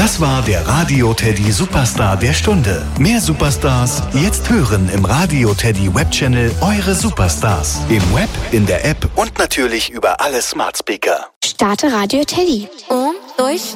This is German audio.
Das war der Radio Teddy Superstar der Stunde. Mehr Superstars jetzt hören im Radio Teddy Webchannel Eure Superstars. Im Web, in der App und natürlich über alle Smart Speaker. Starte Radio Teddy. 1, 2,